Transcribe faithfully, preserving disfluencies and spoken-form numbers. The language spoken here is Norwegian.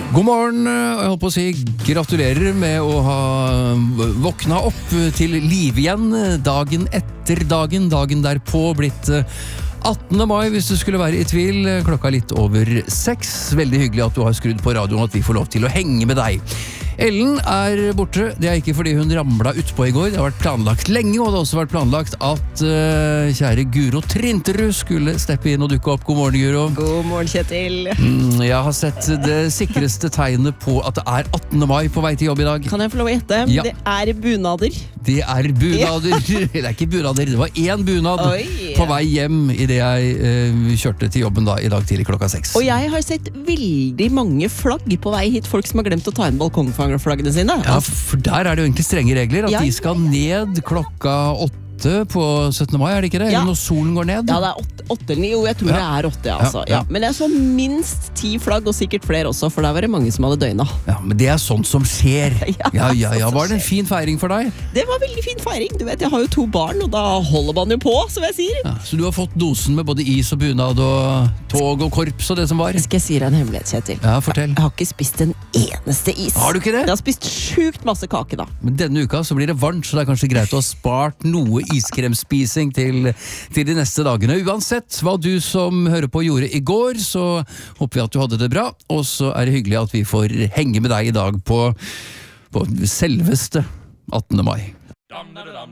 God morgen, og jeg holdt på å si gratulerer med å ha våkna opp til liv igjen dagen etter dagen, dagen derpå blitt attende mai, hvis du skulle være i tvil, klokka litt over seks. Veldig hyggelig at du har skrudd på radioen, at vi får lov til å henge med deg. Ellen er borte, det er ikke fordi hun ramla utpå i går, det har vært planlagt lenge, og det har også vært planlagt at uh, kjære Guro Trinterud skulle steppe inn og dukke opp. God morgen, Guro. God morgen, Kjetil. Mm, jeg har sett det sikreste tegnet på at det er attende mai på vei til jobb i dag. Kan jeg få lov å gjette? Ja. Det er bunader. Det er bunader. Det er ikke bunader, det var én bunad Oi. på vei hjem i det jeg uh, kjørte til jobben da, i dag tidlig klokka seks. Og jeg har sett veldig mange flagg på vei hit, folk som har glemt å ta inn balkongfangerflaggene sine. Ja, for der er det jo egentlig strenge regler, at Ja, de skal ned klokka åtte på syttende mai, er det ikke det? Ja. Eller når solen går ned? Ja, det er åtte, åtte eller ni, jo, jeg tror Ja. det er åtte, altså. Ja, ja. Ja. Men jeg så minst ti flagg, og sikkert flere også, for der var det mange som hadde døgna. Ja, men det er sånt som skjer. Ja, Ja, ja, ja. sånt som Var det en skjer. fin feiring for deg? Det var veldig fin feiring, du vet, jeg har jo to barn, og da holder man jo på, som jeg sier. Ja, så du har fått dosen med både is og bunad og tog og korps og det som var? Skal jeg si deg en hemmelighet, Kjetil? Ja, fortell. Jeg har ikke spist en eneste is. Har du ikke det? Jeg har spist sjukt masse kake da. Men denne uka så blir det varmt, så det er kanskje greit å ha spart noe iskremspising til, til de neste dagene. Uansett hva du som hører på gjorde i går, så håper vi at du hadde det bra, og så er det hyggelig at vi får henge med deg i dag på, på selveste attende mai.